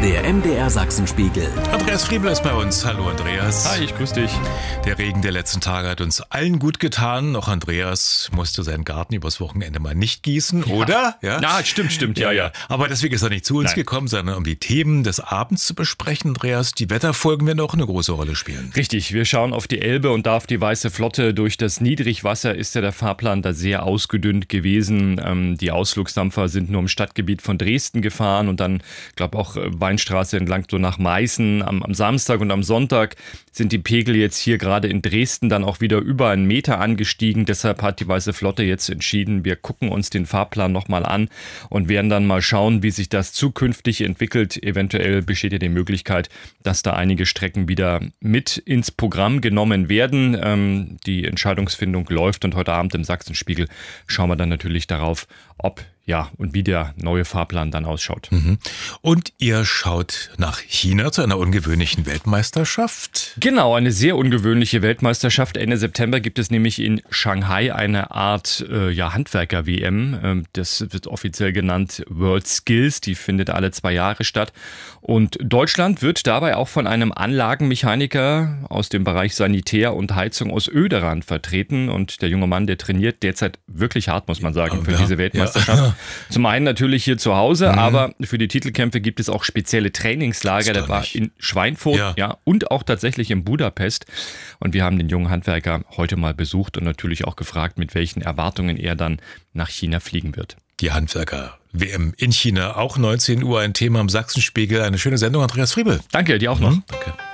Der MDR Sachsenspiegel. Andreas Friebel ist bei uns. Hallo Andreas. Hi, ich grüße dich. Der Regen der letzten Tage hat uns allen gut getan. Auch Andreas musste seinen Garten übers Wochenende mal nicht gießen, oder? Ja, stimmt, ja. Aber deswegen ist er nicht zu uns gekommen, sondern um die Themen des Abends zu besprechen, Andreas. Die Wetterfolgen werden auch eine große Rolle spielen. Richtig, wir schauen auf die Elbe und da auf die Weiße Flotte. Durch das Niedrigwasser ist ja der Fahrplan da sehr ausgedünnt gewesen. Die Ausflugsdampfer sind nur im Stadtgebiet von Dresden gefahren und dann, glaube auch Weinstraße entlang so nach Meißen. Am Samstag und am Sonntag sind die Pegel jetzt hier gerade in Dresden dann auch wieder über 1 Meter angestiegen. Deshalb hat die Weiße Flotte jetzt entschieden, wir gucken uns den Fahrplan nochmal an und werden dann mal schauen, wie sich das zukünftig entwickelt. Eventuell besteht ja die Möglichkeit, dass da einige Strecken wieder mit ins Programm genommen werden. Die Entscheidungsfindung läuft und heute Abend im Sachsenspiegel schauen wir dann natürlich darauf, ob und wie der neue Fahrplan dann ausschaut. Und ihr schaut nach China zu einer ungewöhnlichen Weltmeisterschaft? Genau, eine sehr ungewöhnliche Weltmeisterschaft. Ende September gibt es nämlich in Shanghai eine Art Handwerker-WM. Das wird offiziell genannt World Skills. Die findet alle 2 Jahre statt. Und Deutschland wird dabei auch von einem Anlagenmechaniker aus dem Bereich Sanitär und Heizung aus Oederan vertreten. Und der junge Mann, der trainiert derzeit wirklich hart, muss man sagen, für diese Weltmeisterschaft. Zum einen natürlich hier zu Hause, aber für die Titelkämpfe gibt es auch spezielle Trainingslager. Der war in Schweinfurt und auch tatsächlich in Budapest. Und wir haben den jungen Handwerker heute mal besucht und natürlich auch gefragt, mit welchen Erwartungen er dann nach China fliegen wird. Die Handwerker-WM in China, auch 19 Uhr ein Thema im Sachsenspiegel. Eine schöne Sendung, Andreas Friebel. Danke, dir auch noch. Danke.